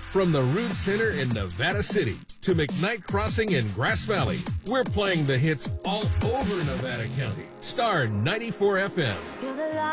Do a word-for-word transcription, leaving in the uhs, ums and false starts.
From the Root Center in Nevada City to McKnight Crossing in Grass Valley, we're playing the hits all over Nevada County. Star ninety-four F M.